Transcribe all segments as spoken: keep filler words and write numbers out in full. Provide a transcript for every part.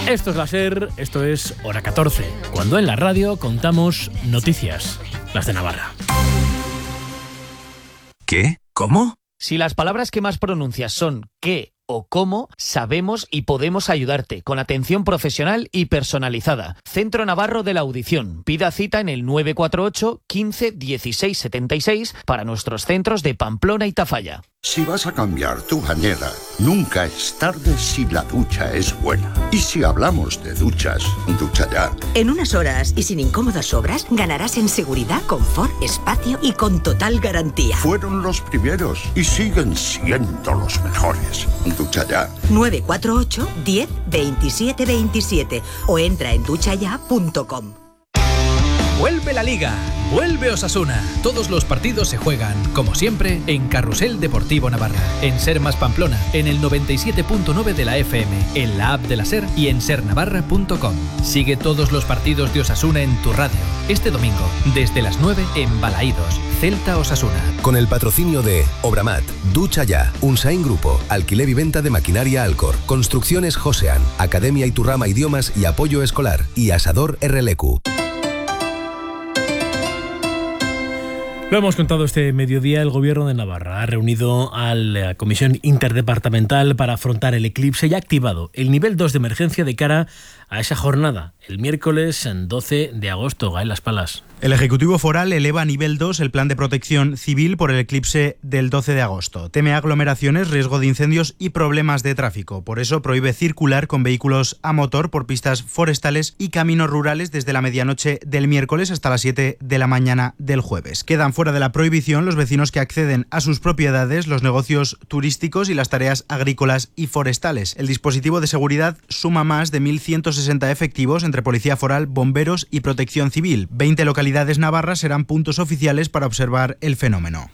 Esto es la SER, esto es Hora catorce, cuando en la radio contamos noticias, las de Navarra. ¿Qué? ¿Cómo? Si las palabras que más pronuncias son qué o cómo, sabemos y podemos ayudarte con atención profesional y personalizada. Centro Navarro de la Audición. Pida cita en el nueve cuatro ocho, quince, dieciséis setenta y seis para nuestros centros de Pamplona y Tafalla. Si vas a cambiar tu bañera, nunca es tarde si la ducha es buena. Y si hablamos de duchas, ducha ya. En unas horas y sin incómodas obras, ganarás en seguridad, confort, espacio y con total garantía. Fueron los primeros y siguen siendo los mejores. Ducha ya. nueve cuatro ocho, diez, veintisiete veintisiete o entra en ducha ya punto com. Vuelve la Liga, vuelve Osasuna. Todos los partidos se juegan, como siempre, en Carrusel Deportivo Navarra, en Ser Más Pamplona, en el noventa y siete punto nueve de la F M, en la app de la SER y en ser navarra punto com. Sigue todos los partidos de Osasuna en tu radio. Este domingo, desde las nueve, en Balaídos, Celta Osasuna. Con el patrocinio de Obramat, Ducha Ya, Unsain Grupo, Alquiler y Venta de Maquinaria Alcor, Construcciones Josean, Academia Iturrama Idiomas y Apoyo Escolar y Asador R L Q. Lo hemos contado este mediodía, el Gobierno de Navarra ha reunido a la Comisión Interdepartamental para afrontar el eclipse y ha activado el nivel dos de emergencia de cara a esa jornada, el miércoles doce de agosto. Gael Las Palas. El Ejecutivo Foral eleva a nivel dos el plan de protección civil por el eclipse del doce de agosto. Teme aglomeraciones, riesgo de incendios y problemas de tráfico. Por eso prohíbe circular con vehículos a motor por pistas forestales y caminos rurales desde la medianoche del miércoles hasta las siete de la mañana del jueves. Quedan fuera de la prohibición los vecinos que acceden a sus propiedades, los negocios turísticos y las tareas agrícolas y forestales. El dispositivo de seguridad suma más de mil ciento sesenta efectivos entre Policía Foral, Bomberos y Protección Civil. veinte localidades navarras serán puntos oficiales para observar el fenómeno.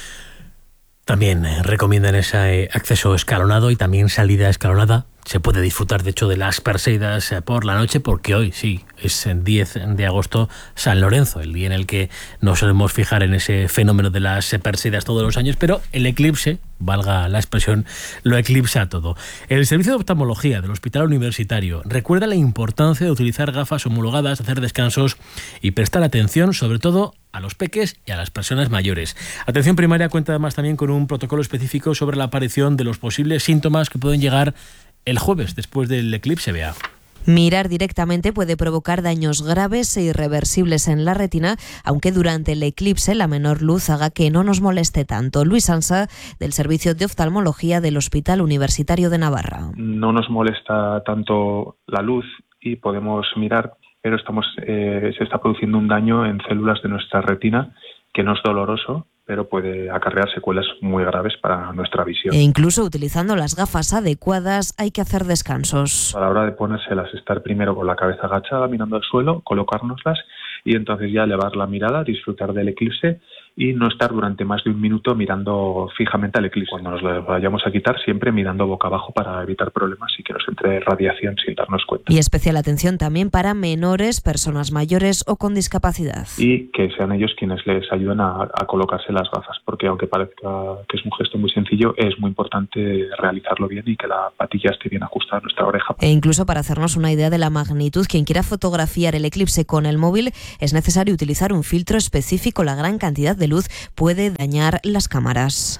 También eh, recomiendan ese eh, acceso escalonado y también salida escalonada. Se puede disfrutar, de hecho, de las Perseidas eh, por la noche, porque hoy, sí, es el diez de agosto, San Lorenzo, el día en el que nos solemos fijar en ese fenómeno de las eh, Perseidas todos los años, pero el eclipse, valga la expresión, lo eclipsa todo. El Servicio de Oftalmología del Hospital Universitario recuerda la importancia de utilizar gafas homologadas, hacer descansos y prestar atención, sobre todo, a los peques y a las personas mayores. Atención Primaria cuenta además también con un protocolo específico sobre la aparición de los posibles síntomas que pueden llegar el jueves después del eclipse. Vea. Mirar directamente puede provocar daños graves e irreversibles en la retina, aunque durante el eclipse la menor luz haga que no nos moleste tanto. Luis Ansa, del Servicio de Oftalmología del Hospital Universitario de Navarra. No nos molesta tanto la luz y podemos mirar, pero estamos eh, se está produciendo un daño en células de nuestra retina que no es doloroso, pero puede acarrear secuelas muy graves para nuestra visión. E incluso utilizando las gafas adecuadas hay que hacer descansos. A la hora de ponérselas, estar primero con la cabeza agachada, mirando al suelo, colocárnoslas y entonces ya elevar la mirada, disfrutar del eclipse y no estar durante más de un minuto mirando fijamente al eclipse. Cuando nos lo vayamos a quitar, siempre mirando boca abajo para evitar problemas y que nos entre radiación sin darnos cuenta. Y especial atención también para menores, personas mayores o con discapacidad. Y que sean ellos quienes les ayuden a, a colocarse las gafas, porque aunque parezca que es un gesto muy sencillo, es muy importante realizarlo bien y que la patilla esté bien ajustada a nuestra oreja. E incluso para hacernos una idea de la magnitud, quien quiera fotografiar el eclipse con el móvil es necesario utilizar un filtro específico. La gran cantidad de luz puede dañar las cámaras.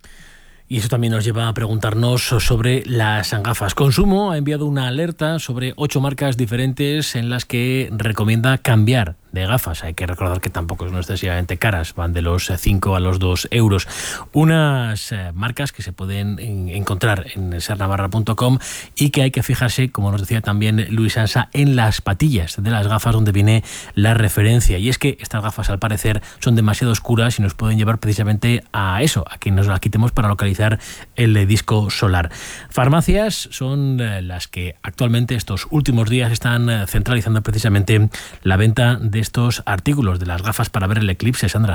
Y eso también nos lleva a preguntarnos sobre las gafas. Consumo ha enviado una alerta sobre ocho marcas diferentes en las que recomienda cambiar de gafas. Hay que recordar que tampoco son excesivamente caras, van de los cinco a los dos euros. Unas eh, marcas que se pueden en, encontrar en ser navarra punto com y que hay que fijarse, como nos decía también Luis Ansa, en las patillas de las gafas donde viene la referencia. Y es que estas gafas, al parecer, son demasiado oscuras y nos pueden llevar precisamente a eso, a que nos las quitemos para localizar el disco solar. Farmacias son eh, las que actualmente estos últimos días están eh, centralizando precisamente la venta de estos artículos de las gafas para ver el eclipse, Sandra.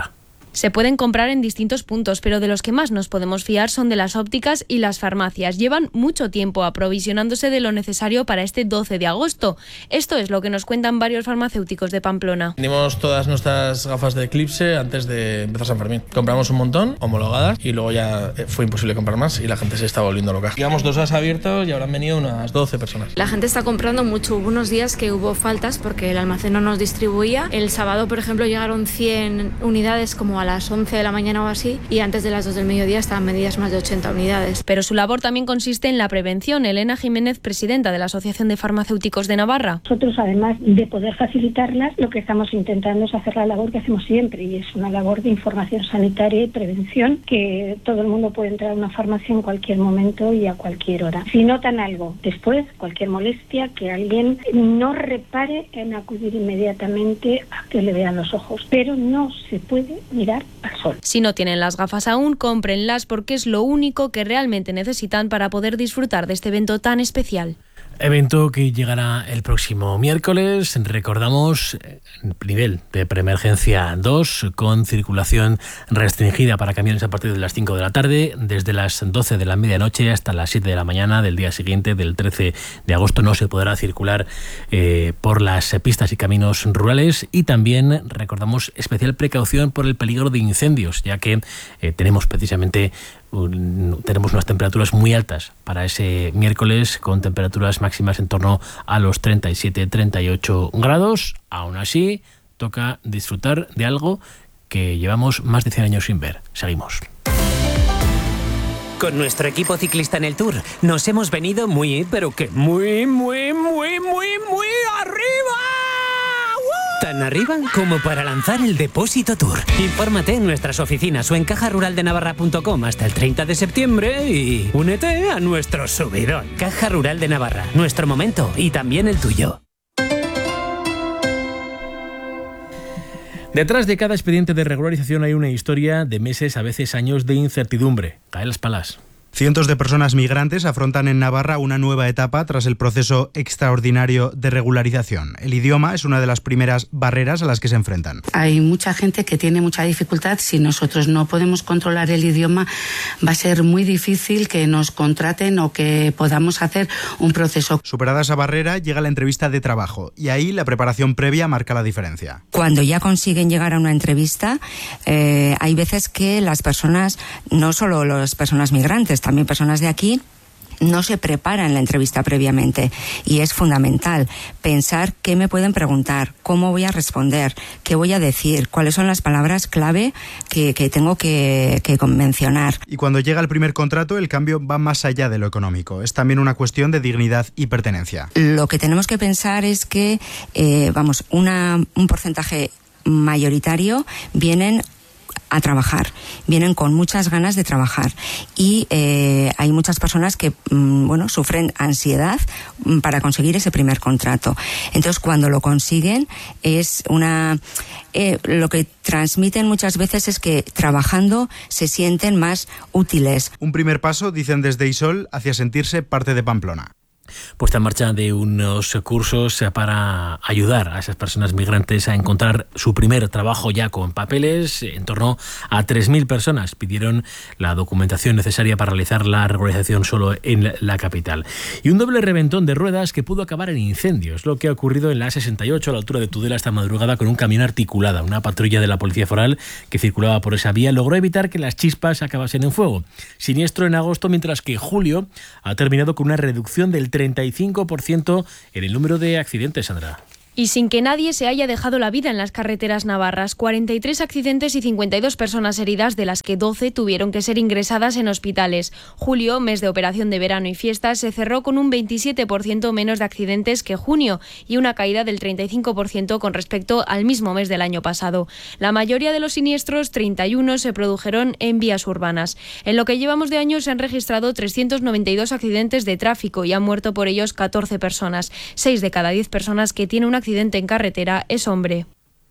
Se pueden comprar en distintos puntos, pero de los que más nos podemos fiar son de las ópticas y las farmacias. Llevan mucho tiempo aprovisionándose de lo necesario para este doce de agosto. Esto es lo que nos cuentan varios farmacéuticos de Pamplona. Vendimos todas nuestras gafas de Eclipse antes de empezar San Fermín. Compramos un montón, homologadas, y luego ya fue imposible comprar más y la gente se está volviendo loca. Llevamos dos horas abiertos y habrán venido unas doce personas. La gente está comprando mucho. Hubo unos días que hubo faltas porque el almacén no nos distribuía. El sábado, por ejemplo, llegaron cien unidades como a las once de la mañana o así, y antes de las dos del mediodía estaban vendidas más de ochenta unidades. Pero su labor también consiste en la prevención. Elena Jiménez, presidenta de la Asociación de Farmacéuticos de Navarra. Nosotros, además de poder facilitarlas, lo que estamos intentando es hacer la labor que hacemos siempre, y es una labor de información sanitaria y prevención, que todo el mundo puede entrar a una farmacia en cualquier momento y a cualquier hora. Si notan algo después, cualquier molestia, que alguien no repare en acudir inmediatamente a que le vean los ojos, pero no se puede mirar al sol. Si no tienen las gafas aún, cómprenlas porque es lo único que realmente necesitan para poder disfrutar de este evento tan especial. Evento que llegará el próximo miércoles. Recordamos nivel de preemergencia dos, con circulación restringida para camiones a partir de las cinco de la tarde. Desde las doce de la medianoche hasta las siete de la mañana del día siguiente, del trece de agosto, no se podrá circular eh, por las pistas y caminos rurales. Y también recordamos especial precaución por el peligro de incendios, ya que eh, tenemos precisamente tenemos unas temperaturas muy altas para ese miércoles, con temperaturas máximas en torno a los treinta y siete a treinta y ocho grados. Aún así, toca disfrutar de algo que llevamos más de cien años sin ver. Seguimos. Con nuestro equipo ciclista en el Tour nos hemos venido muy, pero que muy, muy, muy, muy, muy arriba. Tan arriba como para lanzar el Depósito Tour. Infórmate en nuestras oficinas o en caja rural de navarra punto com hasta el treinta de septiembre y únete a nuestro subidón. Caja Rural de Navarra, nuestro momento y también el tuyo. Detrás de cada expediente de regularización hay una historia de meses, a veces años, de incertidumbre. Cae las palas. Cientos de personas migrantes afrontan en Navarra una nueva etapa tras el proceso extraordinario de regularización. El idioma es una de las primeras barreras a las que se enfrentan. Hay mucha gente que tiene mucha dificultad. Si nosotros no podemos controlar el idioma, va a ser muy difícil que nos contraten o que podamos hacer un proceso. Superada esa barrera, llega la entrevista de trabajo, y ahí la preparación previa marca la diferencia. Cuando ya consiguen llegar a una entrevista, eh, hay veces que las personas, no solo las personas migrantes, también personas de aquí, no se preparan la entrevista previamente, y es fundamental pensar qué me pueden preguntar, cómo voy a responder, qué voy a decir, cuáles son las palabras clave que, que tengo que, que mencionar. Y cuando llega el primer contrato, el cambio va más allá de lo económico. Es también una cuestión de dignidad y pertenencia. Lo que tenemos que pensar es que, eh, vamos, una, un porcentaje mayoritario vienen a trabajar, vienen con muchas ganas de trabajar, y eh, hay muchas personas que mm, bueno, sufren ansiedad mm, para conseguir ese primer contrato. Entonces, cuando lo consiguen, es una eh, lo que transmiten muchas veces es que trabajando se sienten más útiles. Un primer paso, dicen desde Isol, hacia sentirse parte de Pamplona. Puesta en marcha de unos cursos para ayudar a esas personas migrantes a encontrar su primer trabajo ya con papeles. En torno a tres mil personas pidieron la documentación necesaria para realizar la regularización solo en la capital. Y un doble reventón de ruedas que pudo acabar en incendios, lo que ha ocurrido en la A sesenta y ocho a la altura de Tudela esta madrugada con un camión articulada. Una patrulla de la Policía Foral que circulaba por esa vía logró evitar que las chispas acabasen en fuego. Siniestro en agosto, mientras que julio ha terminado con una reducción del treinta y cinco por ciento en el número de accidentes, Sandra. Y sin que nadie se haya dejado la vida en las carreteras navarras. cuarenta y tres accidentes y cincuenta y dos personas heridas, de las que doce tuvieron que ser ingresadas en hospitales. Julio, mes de operación de verano y fiestas, se cerró con un veintisiete por ciento menos de accidentes que junio y una caída del treinta y cinco por ciento con respecto al mismo mes del año pasado. La mayoría de los siniestros, treinta y uno, se produjeron en vías urbanas. En lo que llevamos de año se han registrado trescientos noventa y dos accidentes de tráfico y han muerto por ellos catorce personas. seis de cada diez personas que tienen una accidente en carretera es hombre.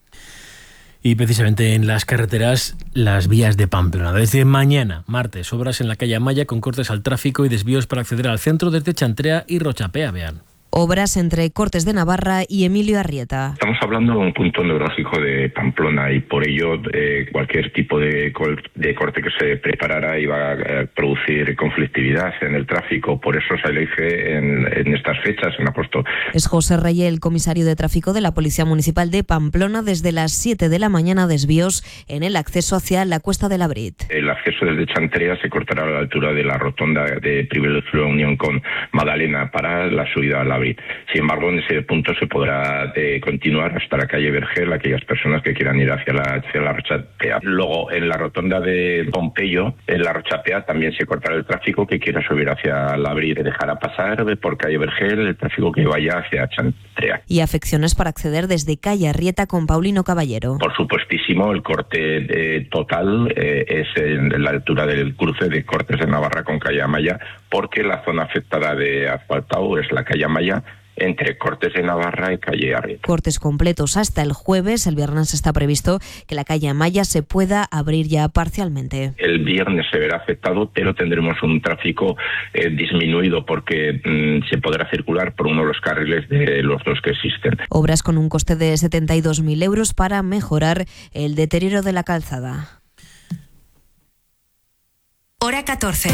Y precisamente en las carreteras, las vías de Pamplona. Desde mañana, martes, obras en la calle Amaya con cortes al tráfico y desvíos para acceder al centro desde Chantrea y Rochapea, vean. Obras entre Cortes de Navarra y Emilio Arrieta. Estamos hablando de un punto neurálgico de Pamplona y por ello eh, cualquier tipo de, col- de corte que se preparara iba a producir conflictividad en el tráfico. Por eso se elige en, en estas fechas, en agosto. Es José Reyes, el comisario de tráfico de la Policía Municipal de Pamplona. Desde las siete de la mañana, desvíos en el acceso hacia la Cuesta de la Brit. El acceso desde Chantrea se cortará a la altura de la rotonda de Privilegio Unión con Madalena para la subida a la Brit. Sin embargo, en ese punto se podrá eh, continuar hasta la calle Vergel, aquellas personas que quieran ir hacia la, hacia la Rochapea. Luego, en la rotonda de Pompeyo, en la Rochapea, también se cortará el tráfico que quiera subir hacia la Brit. Dejará pasar por calle Vergel el tráfico que vaya hacia Chantrea. Y afecciones para acceder desde calle Arrieta con Paulino Caballero. Por supuestísimo, el corte eh, total eh, es en la altura del cruce de Cortes de Navarra con calle Amaya, porque la zona afectada de asfaltado es la calle Amaya, entre Cortes de Navarra y calle Arrieta. Cortes completos hasta el jueves. El viernes está previsto que la calle Amaya se pueda abrir ya parcialmente. El viernes se verá afectado, pero tendremos un tráfico eh, disminuido porque mmm, se podrá circular por uno de los carriles de los dos que existen. Obras con un coste de setenta y dos mil euros para mejorar el deterioro de la calzada. Hora catorce.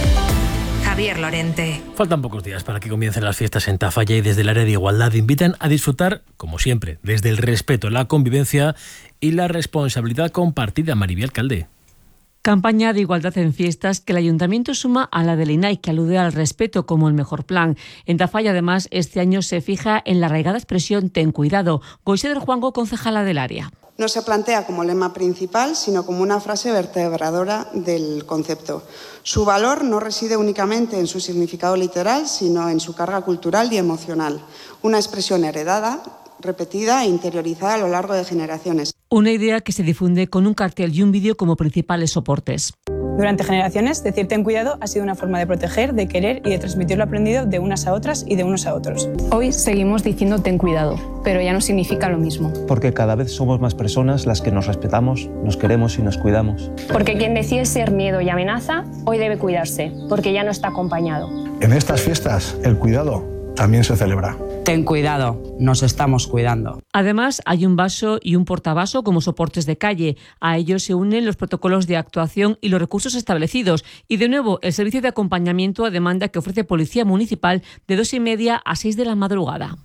Javier Lorente. Faltan pocos días para que comiencen las fiestas en Tafalla y desde el área de igualdad invitan a disfrutar, como siempre, desde el respeto, la convivencia y la responsabilidad compartida. Maribel Alcalde. Campaña de igualdad en fiestas que el Ayuntamiento suma a la del I N A I, que alude al respeto como el mejor plan. En Tafalla, además, este año se fija en la arraigada expresión «Ten cuidado». Goise del Juango, concejala del área. No se plantea como lema principal, sino como una frase vertebradora del concepto. Su valor no reside únicamente en su significado literal, sino en su carga cultural y emocional. Una expresión heredada, repetida e interiorizada a lo largo de generaciones. Una idea que se difunde con un cartel y un vídeo como principales soportes. Durante generaciones, decir ten cuidado ha sido una forma de proteger, de querer y de transmitir lo aprendido de unas a otras y de unos a otros. Hoy seguimos diciendo ten cuidado, pero ya no significa lo mismo. Porque cada vez somos más personas las que nos respetamos, nos queremos y nos cuidamos. Porque quien decide ser miedo y amenaza, hoy debe cuidarse, porque ya no está acompañado. En estas fiestas, el cuidado también se celebra. Ten cuidado, nos estamos cuidando. Además, hay un vaso y un portavaso como soportes de calle. A ellos se unen los protocolos de actuación y los recursos establecidos. Y de nuevo, el servicio de acompañamiento a demanda que ofrece Policía Municipal de dos y media a seis de la madrugada.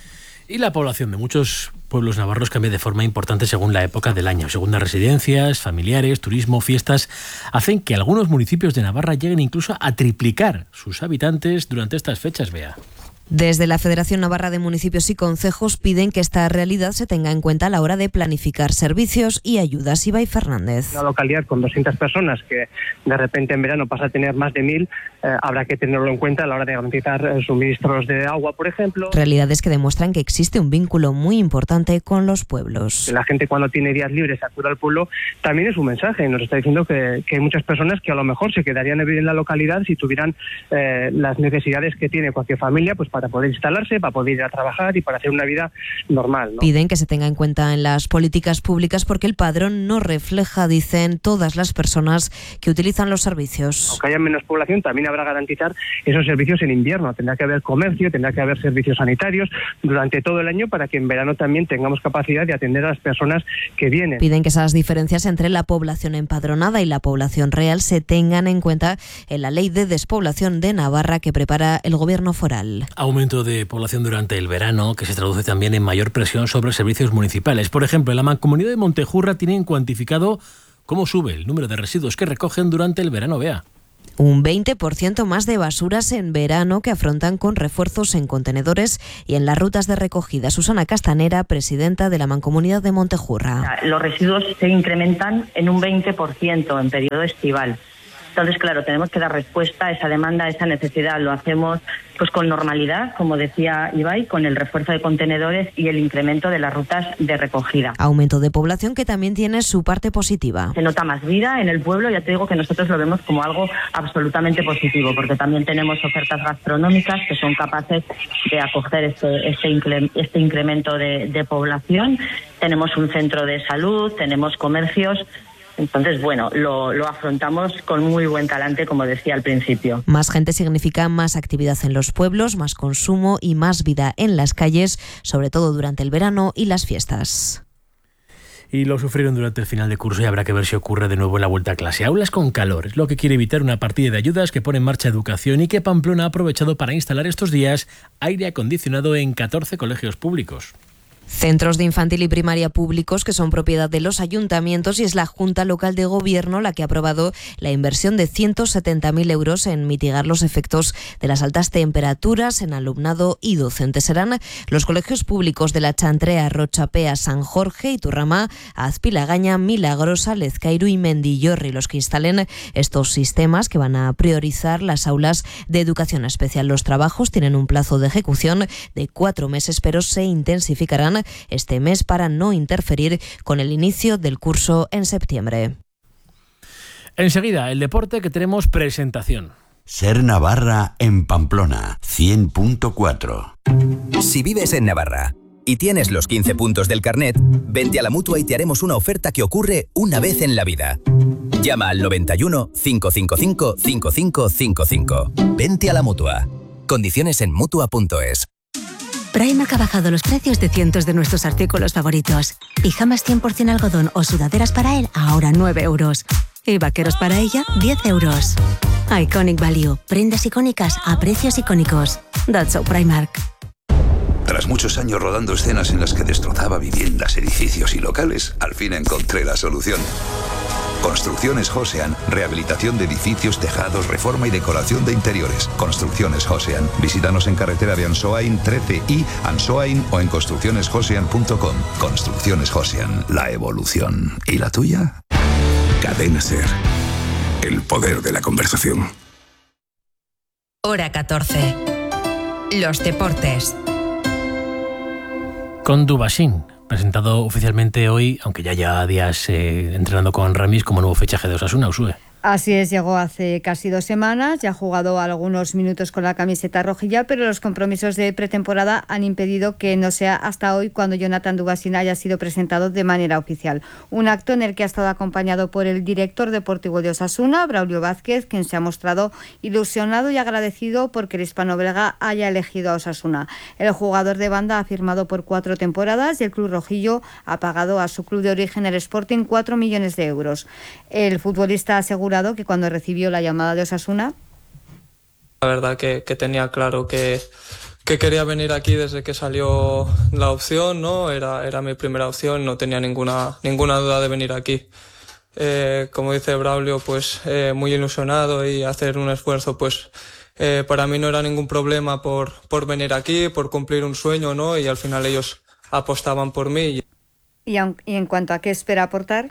Y la población de muchos pueblos navarros cambia de forma importante según la época del año. Segundas residencias, familiares, turismo, fiestas, hacen que algunos municipios de Navarra lleguen incluso a triplicar sus habitantes durante estas fechas, Bea. Desde la Federación Navarra de Municipios y Concejos piden que esta realidad se tenga en cuenta a la hora de planificar servicios y ayudas. Ibai Fernández. Una localidad con doscientas personas que de repente en verano pasa a tener más de mil, eh, habrá que tenerlo en cuenta a la hora de garantizar eh, suministros de agua, por ejemplo. Realidades que demuestran que existe un vínculo muy importante con los pueblos. La gente cuando tiene días libres acude al pueblo, también es un mensaje. Nos está diciendo que, que hay muchas personas que a lo mejor se quedarían a vivir en la localidad si tuvieran eh, las necesidades que tiene cualquier familia, pues para poder instalarse, para poder ir a trabajar y para hacer una vida normal, ¿no? Piden que se tenga en cuenta en las políticas públicas porque el padrón no refleja, dicen, todas las personas que utilizan los servicios. Aunque haya menos población, también habrá garantizar esos servicios en invierno. Tendrá que haber comercio, tendrá que haber servicios sanitarios durante todo el año para que en verano también tengamos capacidad de atender a las personas que vienen. Piden que esas diferencias entre la población empadronada y la población real se tengan en cuenta en la Ley de Despoblación de Navarra que prepara el Gobierno foral. Aumento de población durante el verano que se traduce también en mayor presión sobre servicios municipales. Por ejemplo, en la Mancomunidad de Montejurra tienen cuantificado cómo sube el número de residuos que recogen durante el verano, Bea. Un veinte por ciento más de basuras en verano que afrontan con refuerzos en contenedores y en las rutas de recogida. Susana Castanera, presidenta de la Mancomunidad de Montejurra. Los residuos se incrementan en un veinte por ciento en periodo estival. Entonces, claro, tenemos que dar respuesta a esa demanda, a esa necesidad. Lo hacemos pues con normalidad, como decía Ibai, con el refuerzo de contenedores y el incremento de las rutas de recogida. Aumento de población que también tiene su parte positiva. Se nota más vida en el pueblo, ya te digo que nosotros lo vemos como algo absolutamente positivo, porque también tenemos ofertas gastronómicas que son capaces de acoger este, este, incre, este incremento de, de población. Tenemos un centro de salud, tenemos comercios. Entonces, bueno, lo, lo afrontamos con muy buen talante, como decía al principio. Más gente significa más actividad en los pueblos, más consumo y más vida en las calles, sobre todo durante el verano y las fiestas. Y lo sufrieron durante el final de curso y habrá que ver si ocurre de nuevo en la vuelta a clase. Aulas con calor es lo que quiere evitar una partida de ayudas que pone en marcha Educación y que Pamplona ha aprovechado para instalar estos días aire acondicionado en catorce colegios públicos. Centros de infantil y primaria públicos que son propiedad de los ayuntamientos y es la Junta Local de Gobierno la que ha aprobado la inversión de ciento setenta mil euros en mitigar los efectos de las altas temperaturas en alumnado y docentes. Serán los colegios públicos de La Chantrea, Rochapea, San Jorge, Iturrama, Azpilagaña, Milagrosa, Lezcairu y Mendillorri los que instalen estos sistemas que van a priorizar las aulas de educación especial. Los trabajos tienen un plazo de ejecución de cuatro meses, pero se intensificarán este mes para no interferir con el inicio del curso en septiembre. Enseguida, el deporte, que tenemos presentación. Ser Navarra en Pamplona, cien punto cuatro. Si vives en Navarra y tienes los quince puntos del carnet, vente a la Mutua y te haremos una oferta que ocurre una vez en la vida. Llama al noventa y uno, cinco cinco cinco, cinco cinco cinco cinco. Vente a la Mutua. Condiciones en Mutua punto es. Primark ha bajado los precios de cientos de nuestros artículos favoritos. Pijamas cien por ciento algodón o sudaderas para él, ahora nueve euros. Y vaqueros para ella, diez euros. Iconic Value. Prendas icónicas a precios icónicos. That's so Primark. Tras muchos años rodando escenas en las que destrozaba viviendas, edificios y locales, al fin encontré la solución. Construcciones Josean, rehabilitación de edificios, tejados, reforma y decoración de interiores. Construcciones Josean. Visítanos en carretera de Ansoain trece y Ansoain o en construcciones josean punto com. Construcciones Josean, la evolución. ¿Y la tuya? Cadena Ser. El poder de la conversación. Hora catorce. Los deportes. Con Dubasín, presentado oficialmente hoy, aunque ya lleva días eh, entrenando con Ramis como nuevo fichaje de Osasuna. Usue. Así es, llegó hace casi dos semanas, ya ha jugado algunos minutos con la camiseta rojilla, pero los compromisos de pretemporada han impedido que no sea hasta hoy cuando Jonathan Dubasín haya sido presentado de manera oficial. Un acto en el que ha estado acompañado por el director deportivo de Osasuna, Braulio Vázquez, quien se ha mostrado ilusionado y agradecido porque el hispano-belga haya elegido a Osasuna. El jugador de banda ha firmado por cuatro temporadas y el club rojillo ha pagado a su club de origen, el Sporting, cuatro millones de euros. El futbolista ha asegurado que cuando recibió la llamada de Osasuna, la verdad que, que tenía claro que, que quería venir aquí desde que salió la opción, ¿no? Era, era mi primera opción, no tenía ninguna, ninguna duda de venir aquí. Eh, como dice Braulio, pues eh, muy ilusionado y hacer un esfuerzo, pues eh, para mí no era ningún problema por, por venir aquí, por cumplir un sueño, ¿no? Y al final ellos apostaban por mí. Y, aun, y en cuanto a qué espera aportar,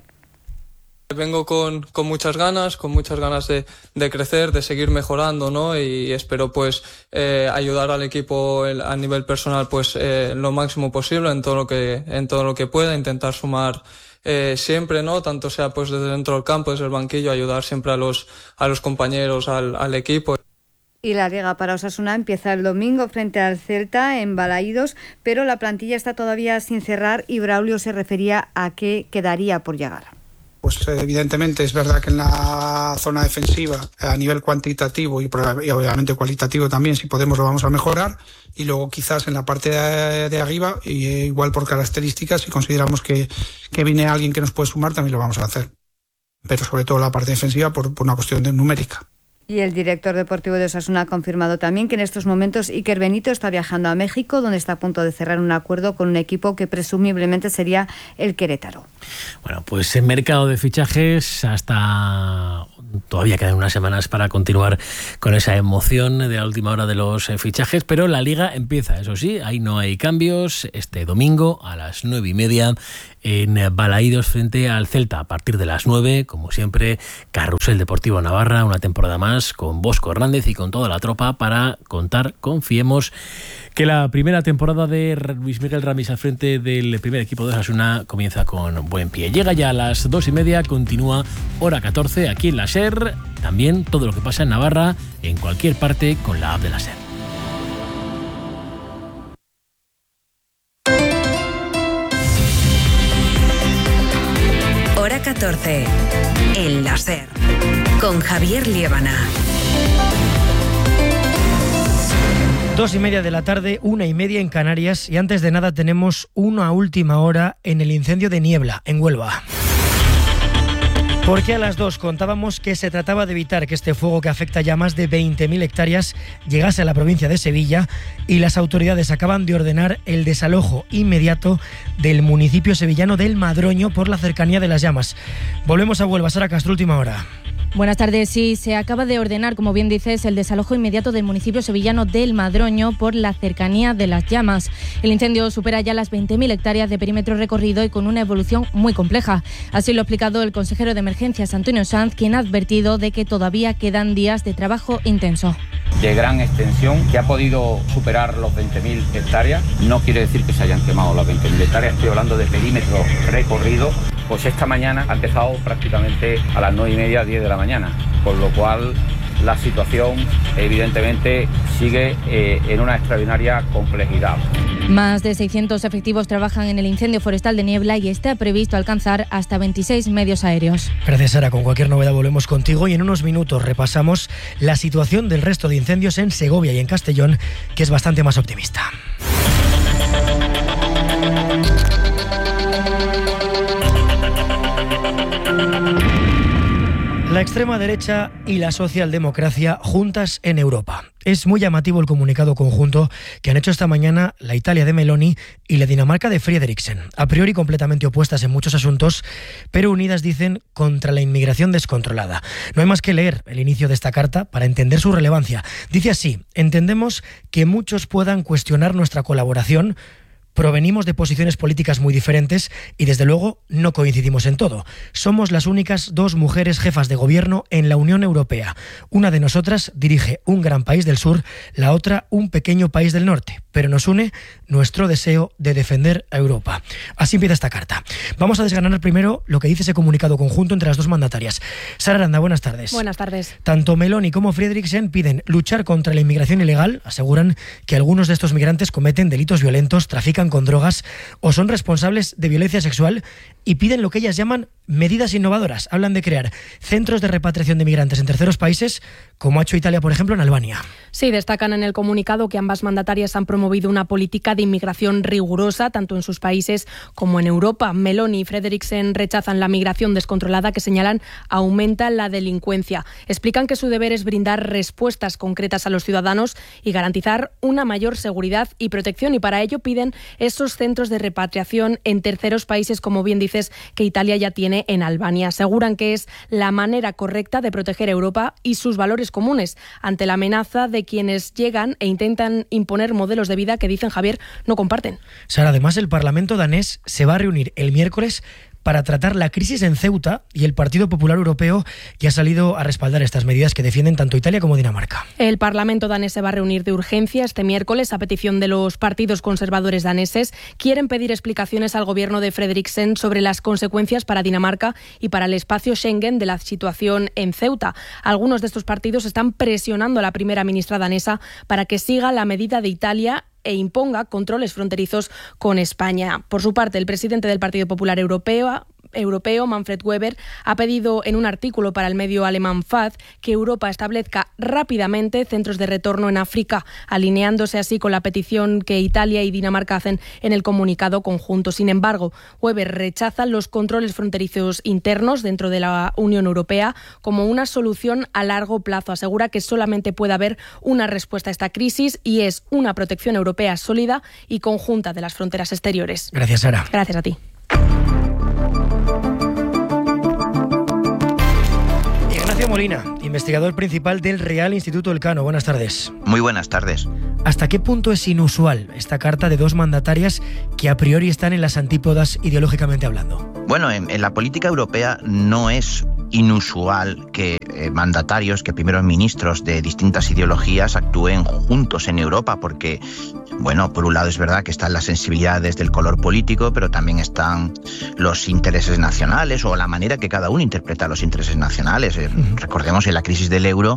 vengo con, con muchas ganas, con muchas ganas de, de crecer, de seguir mejorando, ¿no? Y espero pues eh, ayudar al equipo el, a nivel personal pues eh, lo máximo posible en todo lo que en todo lo que pueda, intentar sumar eh, siempre, ¿no? Tanto sea pues desde dentro del campo, desde el banquillo, ayudar siempre a los a los compañeros, al, al equipo. Y la Liga para Osasuna empieza el domingo frente al Celta en Balaídos, pero la plantilla está todavía sin cerrar y Braulio se refería a qué quedaría por llegar. Pues evidentemente es verdad que en la zona defensiva a nivel cuantitativo y, y obviamente cualitativo también, si podemos lo vamos a mejorar, y luego quizás en la parte de, de arriba, y, eh, igual por características, si consideramos que, que viene alguien que nos puede sumar, también lo vamos a hacer, pero sobre todo la parte defensiva por, por una cuestión de numérica. Y el director deportivo de Osasuna ha confirmado también que en estos momentos Iker Benito está viajando a México, donde está a punto de cerrar un acuerdo con un equipo que presumiblemente sería el Querétaro. Bueno, pues en mercado de fichajes hasta... Todavía quedan unas semanas para continuar con esa emoción de la última hora de los fichajes, pero la Liga empieza, eso sí, ahí no hay cambios. Este domingo a las nueve y media en Balaídos frente al Celta. A partir de las nueve, como siempre, Carrusel Deportivo Navarra, una temporada más con Bosco Hernández y con toda la tropa para contar, confiemos, que la primera temporada de Luis Miguel Ramis al frente del primer equipo de Osasuna comienza con buen pie. Llega ya a las dos y media, continúa hora catorce aquí en la SER. También todo lo que pasa en Navarra, en cualquier parte, con la app de la SER. Hora catorce. catorce. El láser. Con Javier Liébana. Dos y media de la tarde, una y media en Canarias, y antes de nada tenemos una última hora en el incendio de Niebla, en Huelva. Porque a las dos contábamos que se trataba de evitar que este fuego, que afecta ya más de veinte mil hectáreas, llegase a la provincia de Sevilla, y las autoridades acaban de ordenar el desalojo inmediato del municipio sevillano del Madroño por la cercanía de las llamas. Volvemos a Huelva. Sara Castro, última hora. Buenas tardes. Sí, se acaba de ordenar, como bien dices, el desalojo inmediato del municipio sevillano del Madroño por la cercanía de las llamas. El incendio supera ya las veinte mil hectáreas de perímetro recorrido y con una evolución muy compleja. Así lo ha explicado el consejero de Emergencias, Antonio Sanz, quien ha advertido de que todavía quedan días de trabajo intenso. De gran extensión, que ha podido superar los veinte mil hectáreas. No quiere decir que se hayan quemado las veinte mil hectáreas, estoy hablando de perímetro recorrido. Pues esta mañana ha empezado prácticamente a las nueve y media, diez de la mañana, con lo cual la situación evidentemente sigue eh, en una extraordinaria complejidad. Más de seiscientos efectivos trabajan en el incendio forestal de Niebla y está previsto alcanzar hasta veintiséis medios aéreos. Gracias, Sara. Con cualquier novedad volvemos contigo y en unos minutos repasamos la situación del resto de incendios en Segovia y en Castellón, que es bastante más optimista. La extrema derecha y la socialdemocracia juntas en Europa. Es muy llamativo el comunicado conjunto que han hecho esta mañana la Italia de Meloni y la Dinamarca de Frederiksen. A priori completamente opuestas en muchos asuntos, pero unidas, dicen, contra la inmigración descontrolada. No hay más que leer el inicio de esta carta para entender su relevancia. Dice así: entendemos que muchos puedan cuestionar nuestra colaboración. Provenimos de posiciones políticas muy diferentes y, desde luego, no coincidimos en todo. Somos las únicas dos mujeres jefas de gobierno en la Unión Europea. Una de nosotras dirige un gran país del sur, la otra un pequeño país del norte. Pero nos une nuestro deseo de defender a Europa. Así empieza esta carta. Vamos a desgranar primero lo que dice ese comunicado conjunto entre las dos mandatarias. Sara Aranda, buenas tardes. Buenas tardes. Tanto Meloni como Frederiksen piden luchar contra la inmigración ilegal. Aseguran que algunos de estos migrantes cometen delitos violentos, trafican con drogas o son responsables de violencia sexual, y piden lo que ellas llaman medidas innovadoras. Hablan de crear centros de repatriación de migrantes en terceros países, como ha hecho Italia, por ejemplo, en Albania. Sí, destacan en el comunicado que ambas mandatarias han promovido una política de inmigración rigurosa, tanto en sus países como en Europa. Meloni y Frederiksen rechazan la migración descontrolada, que señalan aumenta la delincuencia. Explican que su deber es brindar respuestas concretas a los ciudadanos y garantizar una mayor seguridad y protección, y para ello piden esos centros de repatriación en terceros países, como bien dices, que Italia ya tiene en Albania. Aseguran que es la manera correcta de proteger a Europa y sus valores comunes ante la amenaza de quienes llegan e intentan imponer modelos de vida que, dicen, Javier, no comparten. Sara, además, el Parlamento danés se va a reunir el miércoles para tratar la crisis en Ceuta, y el Partido Popular Europeo ya ha salido a respaldar estas medidas que defienden tanto Italia como Dinamarca. El Parlamento danés se va a reunir de urgencia este miércoles a petición de los partidos conservadores daneses. Quieren pedir explicaciones al gobierno de Frederiksen sobre las consecuencias para Dinamarca y para el espacio Schengen de la situación en Ceuta. Algunos de estos partidos están presionando a la primera ministra danesa para que siga la medida de Italia e imponga controles fronterizos con España. Por su parte, el presidente del Partido Popular Europeo, Europeo, Manfred Weber, ha pedido en un artículo para el medio alemán F A Z que Europa establezca rápidamente centros de retorno en África, alineándose así con la petición que Italia y Dinamarca hacen en el comunicado conjunto. Sin embargo, Weber rechaza los controles fronterizos internos dentro de la Unión Europea como una solución a largo plazo. Asegura que solamente puede haber una respuesta a esta crisis, y es una protección europea sólida y conjunta de las fronteras exteriores. Gracias, Sara. Gracias a ti. Ignacio Molina, investigador principal del Real Instituto Elcano. Buenas tardes. Muy buenas tardes. ¿Hasta qué punto es inusual esta carta de dos mandatarias que a priori están en las antípodas ideológicamente hablando? Bueno, en, en la política europea no es inusual que eh, mandatarios, que primeros ministros de distintas ideologías actúen juntos en Europa, porque, bueno, por un lado es verdad que están las sensibilidades del color político, pero también están los intereses nacionales o la manera que cada uno interpreta los intereses nacionales. Eh, uh-huh. Recordemos, en la crisis del euro,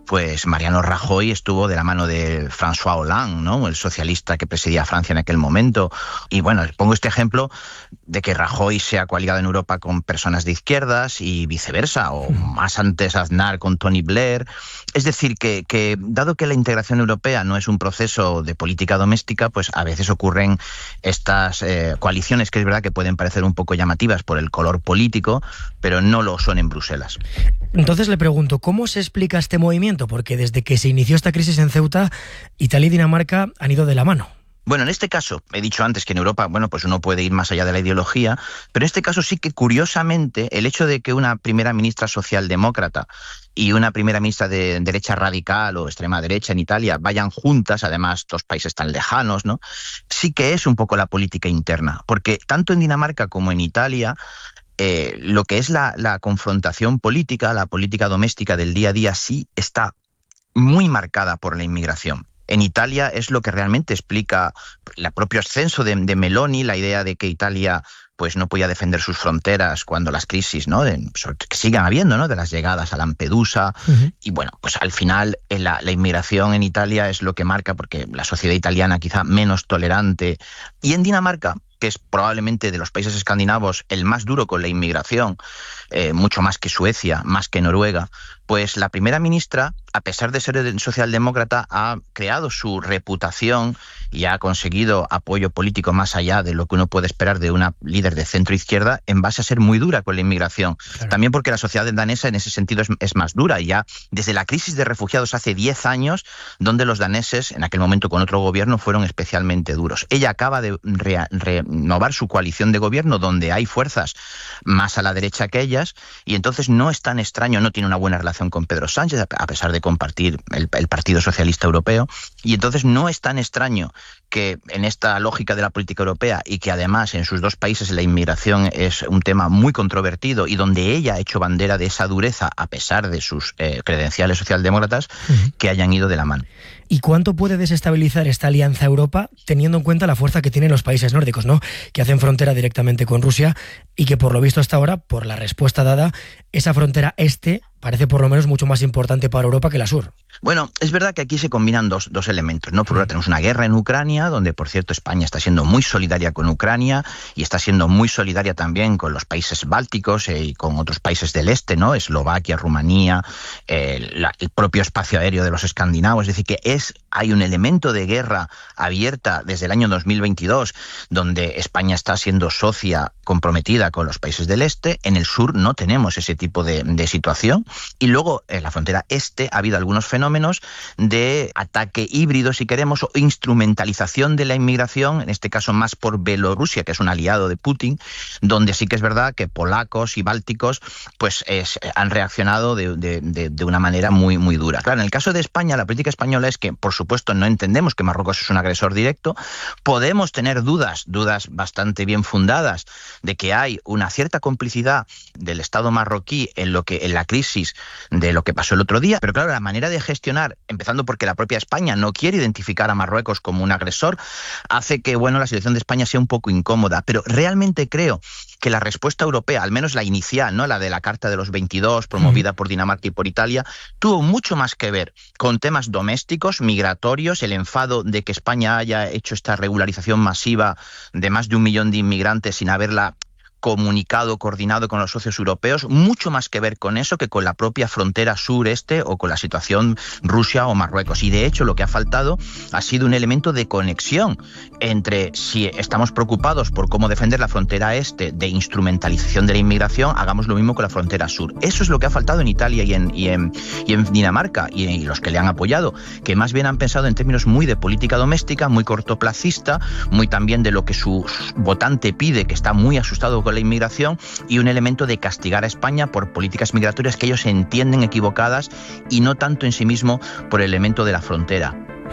pues Mariano Rajoy estuvo de la mano de François Hollande, ¿no?, el socialista que presidía Francia en aquel momento. Y bueno, pongo este ejemplo de que Rajoy se ha coaligado en Europa con personas de izquierdas y viceversa, o más antes Aznar con Tony Blair. Es decir, que, que dado que la integración europea no es un proceso de política doméstica, pues a veces ocurren estas eh, coaliciones que es verdad que pueden parecer un poco llamativas por el color político, pero no lo son en Bruselas. Entonces le pregunto, ¿cómo se explica este movimiento? Porque desde que se inició esta crisis en Ceuta, Italia y Dinamarca han ido de la mano. Bueno, en este caso, he dicho antes que en Europa, bueno, pues uno puede ir más allá de la ideología, pero en este caso sí que, curiosamente, el hecho de que una primera ministra socialdemócrata y una primera ministra de derecha radical o extrema derecha en Italia vayan juntas, además dos países tan lejanos, ¿no?, sí que es un poco la política interna, porque tanto en Dinamarca como en Italia, eh, lo que es la, la confrontación política, la política doméstica del día a día, sí está muy marcada por la inmigración. En Italia es lo que realmente explica el propio ascenso de, de Meloni, la idea de que Italia pues no podía defender sus fronteras cuando las crisis, ¿no?, de, que sigan habiendo, ¿no?, de las llegadas a Lampedusa. Uh-huh. Y bueno, pues al final la, la inmigración en Italia es lo que marca, porque la sociedad italiana quizá menos tolerante. Y en Dinamarca, que es probablemente de los países escandinavos el más duro con la inmigración, eh, mucho más que Suecia, más que Noruega, pues la primera ministra, a pesar de ser socialdemócrata, ha creado su reputación y ha conseguido apoyo político más allá de lo que uno puede esperar de una líder de centro-izquierda, en base a ser muy dura con la inmigración. Claro. También porque la sociedad danesa en ese sentido es, es más dura, y ya desde la crisis de refugiados hace diez años, donde los daneses, en aquel momento con otro gobierno, fueron especialmente duros. Ella acaba de re, renovar su coalición de gobierno, donde hay fuerzas más a la derecha que ellas, y entonces no es tan extraño, no tiene una buena relación con Pedro Sánchez, a pesar de compartir el, el Partido Socialista Europeo, y entonces no es tan extraño que en esta lógica de la política europea, y que además en sus dos países la inmigración es un tema muy controvertido y donde ella ha hecho bandera de esa dureza a pesar de sus eh, credenciales socialdemócratas, uh-huh, que hayan ido de la mano. ¿Y cuánto puede desestabilizar esta alianza Europa, teniendo en cuenta la fuerza que tienen los países nórdicos, ¿no?, que hacen frontera directamente con Rusia, y que por lo visto hasta ahora, por la respuesta dada, esa frontera este parece por lo menos mucho más importante para Europa que la sur? Bueno, es verdad que aquí se combinan dos, dos elementos, ¿no? Por un lado tenemos una guerra en Ucrania, donde por cierto España está siendo muy solidaria con Ucrania y está siendo muy solidaria también con los países bálticos eh, y con otros países del este, ¿no?, Eslovaquia, Rumanía, eh, la, el propio espacio aéreo de los escandinavos. Es decir, que es hay un elemento de guerra abierta desde el año dos mil veintidós, donde España está siendo socia comprometida con los países del este. En el sur no tenemos ese tipo de, de situación. Y luego en la frontera este ha habido algunos fenómenos de ataque híbrido, si queremos, o instrumentalización de la inmigración, en este caso más por Bielorrusia, que es un aliado de Putin, donde sí que es verdad que polacos y bálticos pues es, han reaccionado de, de, de, de una manera muy, muy dura. Claro, en el caso de España, la política española es que, por supuesto, no entendemos que Marruecos es un agresor directo. Podemos tener dudas, dudas bastante bien fundadas, de que hay una cierta complicidad del Estado marroquí en lo que en la crisis de lo que pasó el otro día, pero claro, la manera de gestionar, empezando porque la propia España no quiere identificar a Marruecos como un agresor, hace que, bueno, la situación de España sea un poco incómoda. Pero realmente creo que la respuesta europea, al menos la inicial, ¿no?, la de la Carta de los veintidós, promovida por Dinamarca y por Italia, tuvo mucho más que ver con temas domésticos, migratorios, el enfado de que España haya hecho esta regularización masiva de más de un millón de inmigrantes sin haberla comunicado, coordinado con los socios europeos, mucho más que ver con eso que con la propia frontera sureste o con la situación Rusia o Marruecos. Y de hecho lo que ha faltado ha sido un elemento de conexión entre, si estamos preocupados por cómo defender la frontera este de instrumentalización de la inmigración, hagamos lo mismo con la frontera sur. Eso es lo que ha faltado en Italia y en, y en, y en Dinamarca, y, y los que le han apoyado, que más bien han pensado en términos muy de política doméstica, muy cortoplacista, muy también de lo que su votante pide, que está muy asustado con la inmigración, y un elemento de castigar a España por políticas migratorias que ellos entienden equivocadas, y no tanto en sí mismo por el elemento de la frontera.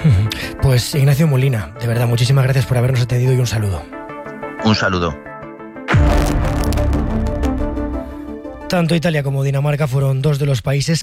Pues Ignacio Molina, de verdad, muchísimas gracias por habernos atendido y un saludo. Un saludo. Tanto Italia como Dinamarca fueron dos de los países